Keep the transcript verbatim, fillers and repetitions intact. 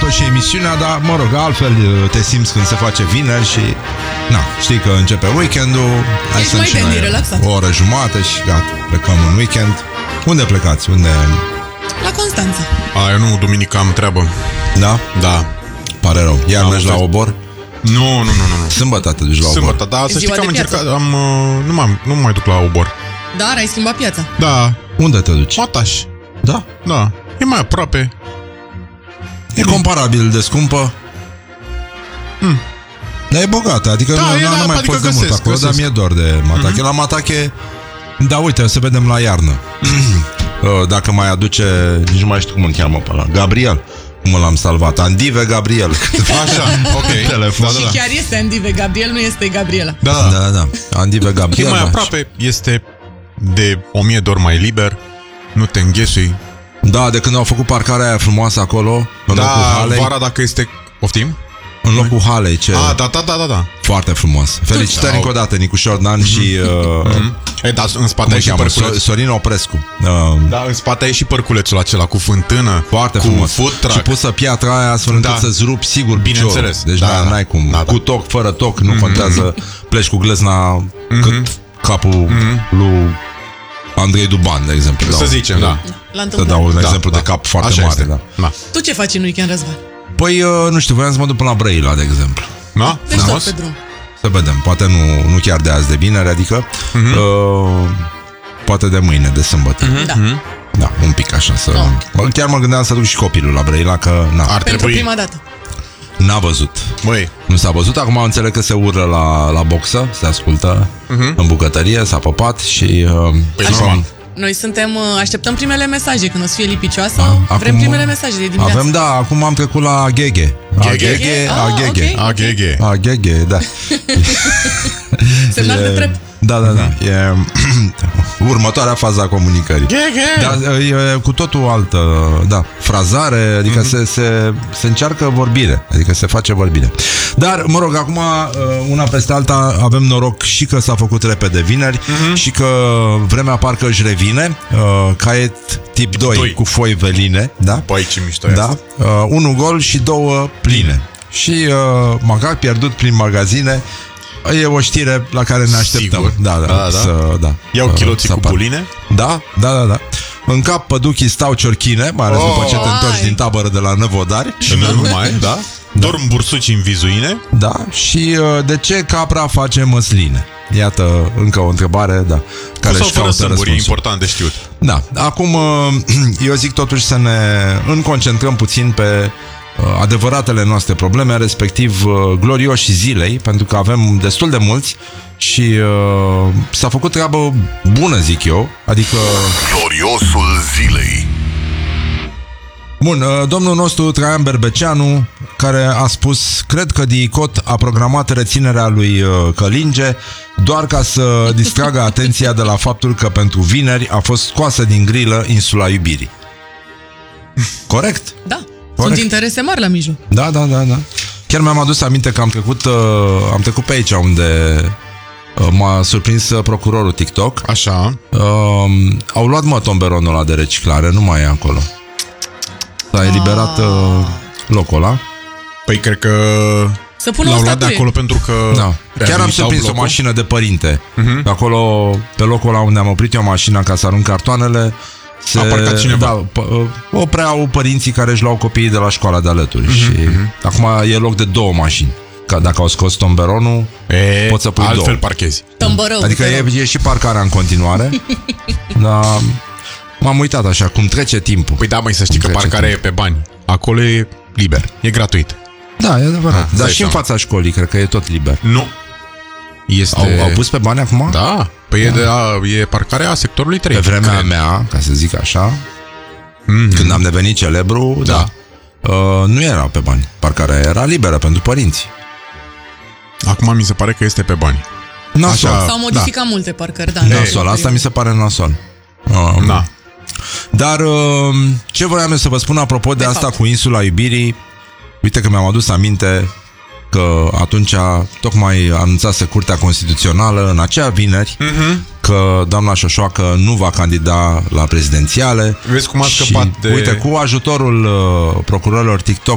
tot și emisiunea, dar, mă rog, altfel te simți când se face vineri și, na, știi că începe weekendul. Hai Ești să mai tendit, relaxat. o oră jumate și gata, plecăm în weekend. Unde plecați? Unde? La Constanța. A, eu nu, duminică am treabă. Da? Da. Pare rău. Iar Am mergi la înțeles. obor? Nu, nu, nu, nu, nu. Sâmbătă te duci la obor. Sâmbătă, da, să știi ziua că am de încercat, piață. am, uh, nu, mai, nu mai duc la obor. Dar ai schimbat piața. Da, Unde te duci? Mataș. Da? Da, e mai aproape. E comparabil de scumpă. Hmm. Dar e bogată, adică Da, nu, e, nu, da, nu mai adică fost de mult găsesc, acolo, dar găsesc. mi-e dor de Matache. Mm-hmm. La Matache, da, uite, o să vedem la iarnă. Uh, Dacă mai aduce, nici nu mai știu cum îl cheamă pe ăla, Gabriel. Cum l-am salvat? Andive Gabriel. Așa, ok. Telefon. Da, da, da. Și chiar este Andive Gabriel, nu este Gabriela. Da, Da, da, da. Andive Gabriel. E mai da. aproape, este de o mie de ori mai liber. Nu te înghesui. Da, de când au făcut parcarea aia frumoasă acolo, în locul Da, halei. vara dacă este... Poftim? În locul halei, ce... A, da, da, da, da, da. Foarte frumos. Felicitări încă o dată, Nicușor Dan și... Uh, E, da, în spate cum ai îl și cheamă? părculețul. So- Sorin Oprescu. Uh, Da, în spate ai și părculețul acela cu fântână, Foarte cu frumos. food truck. Și pusă piatra aia astfel încât Da. să-ți rupi sigur Bineînțeles. piciorul. Deci Da, da, da. n-ai cum. Da, da. Cu toc, fără toc, nu contează. Pleci cu glezna cât capul lui Andrei Duban, de exemplu. Să Dau- zicem, da. La Să întâmplare. dau un Da, exemplu da. de cap foarte Așa mare. este. Da. Da. Tu ce faci în weekend, Răzvan? Păi, uh, nu știu, voiam să mă duc până la Brăila, de exemplu. Da? Deci tot Frumos? pe drum. Să vedem, poate nu, nu chiar de azi, de vineri, adică uh, poate de mâine, de sâmbătă. Da. Da, un pic așa să... Bă, chiar mă gândeam să duc și copilul la Brăila, că na, Ar Pentru trebui. prima dată. n-a văzut. Măi, Nu s-a văzut, acum înțeleg că se urlă la, la boxă, se ascultă în bucătărie, s-a păpat și... Uh, Păi și normal. Noi suntem, uh, așteptăm primele mesaje. Când o să fie lipicioasă, acum- vrem primele mesaje de dimineață. Avem, da, acum am trecut la Gheghe. A Gheghe? Gheghe, Ah, a Gheghe. ok. A, Gheghe. A Gheghe, da. Semnal de E- trep. Da, da, da. E următoarea fază a comunicării. Gheghe. Da, e cu totul altă, da, frazare, adică se, se, se încearcă vorbire, adică se face vorbire. Dar, mă rog, acum, una peste alta, avem noroc și că s-a făcut repede vineri și că vremea parcă își revine, uh, caiet tip doi, doi. cu foi veline, da? Băi, ce mișto e Da, asta. uh, unul gol și două pline. Și uh, Macac pierdut prin magazine. E o știre la care ne așteptăm. Sigur. Da, da, Da, da. Să, da. Iau Uh, chiloții să cu apară. buline. Da, da, da, da. În cap păduchii stau ciorchine, mai ales Oh, după ce te ai. întorci din tabără de la Năvodari. Și nu numai, da? Dorm bursuci în vizuine. Da, și uh, de ce capra face măsline? Iată încă o întrebare, da, care Sau își fără caută sâmburi, e răspunsul. important de știut. Da, acum uh, eu zic totuși să ne înconcentrăm puțin pe uh, adevăratele noastre probleme, respectiv uh, glorioși zilei, pentru că avem destul de mulți și uh, s-a făcut treabă bună, zic eu, adică... Gloriosul zilei. Bun, uh, domnul nostru Traian Berbeceanu, care a spus, cred că Dicot a programat reținerea lui uh, Călinge doar ca să distragă atenția de la faptul că pentru vineri a fost scoasă din grilă insula iubirii. Corect? Da. Corect. Sunt interese mari la mijloc. Da, da, da, da. Chiar mi-am adus aminte că am trecut, uh, am trecut pe aici unde uh, m-a surprins uh, procurorul TikTok. Așa. Uh, au luat, mă, tomberonul ăla de reciclare, nu mai e acolo. S-a eliberat uh, locul ăla. Păi cred că Să pună o l-au luat de statuie. acolo pentru că Da. Chiar am reabilitau surprins o blocul. mașină de părinte. Uh-huh. Acolo, pe locul ăla unde am oprit eu mașina ca să arunc cartoanele, se, A parcat cineva. Da, p- opreau părinții care își luau copiii de la școala de alături. Uh-huh, și uh-huh. acum e loc de două mașini. Că dacă au scos tomberonul, E, poți să pui altfel două. parchezi. Tămbărău. Adică te e, rog. e și parcarea în continuare. Dar m-am uitat așa, cum trece timpul. Păi da, măi, să știi că Trece parcarea e pe bani. Acolo e liber, e gratuit. Da, e adevărat. Ah, Dar dai și în seama. fața școlii, cred că e tot liber. Nu. Este... Au, au pus pe bani acum? Da, păi e, de a, e parcarea sectorului trei. Pe vremea cred. mea, ca să zic așa, Mm-hmm. când am devenit celebru, da, Da. uh, nu era pe bani. Parcarea era liberă pentru părinți. Acum mi se pare că este pe bani. Nasol. Așa. S-au modificat multe parcări, da. Nasol, asta mi se pare nasol. Uh, Da. Dar uh, ce voiam eu să vă spun apropo de, De asta fapt. cu insula iubirii, uite că mi-am adus aminte că atunci tocmai anunțase Curtea Constituțională în acea vineri Mm-hmm. că doamna Șoșoacă nu va candida la prezidențiale. Vezi cum a Și, scăpat de... uite, cu ajutorul uh, procurorilor TikTok